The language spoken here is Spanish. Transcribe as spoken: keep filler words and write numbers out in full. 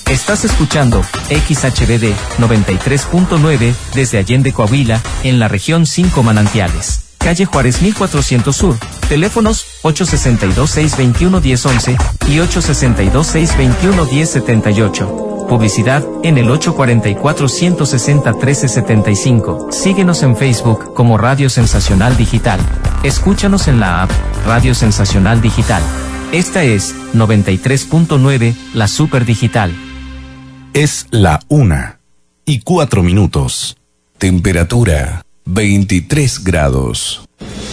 Estás escuchando X H B D noventa y tres punto nueve desde Allende, Coahuila, en la región cinco Manantiales. Calle Juárez mil cuatrocientos Sur. Teléfonos ocho seis dos, seis dos uno, uno cero uno uno y ocho seis dos, seis dos uno, uno cero siete ocho. Publicidad en el ocho cuatro cuatro, uno seis cero, uno tres siete cinco. Síguenos en Facebook como Radio Sensacional Digital. Escúchanos en la app Radio Sensacional Digital. Esta es noventa y tres punto nueve, la Super Digital. Es la una y cuatro minutos. Temperatura veintitrés grados.